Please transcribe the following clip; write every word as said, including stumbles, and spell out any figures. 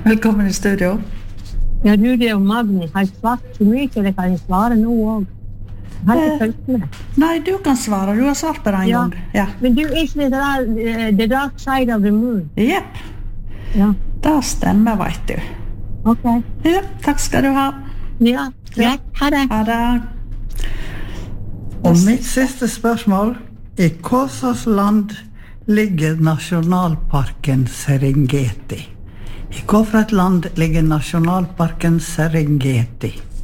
Velkommen i studio. Ja, du, det og Magni har svart så mye, det kan jeg svare nå også. Jeg har ikke følt med. Nei, du kan svare. Du har svart på det en Ja. gang. Ja. Men du er ikke det der, the dark side of the moon. Jepp. Ja, Det stemmer, vet du. ok. Ja, takk skal du ha. Ja, greit. Ha det. Ha det. Og mitt siste spørsmål, i hva slags land ligger nasjonalparken Serengeti? I hva for et land ligger nasjonalparken Serengeti?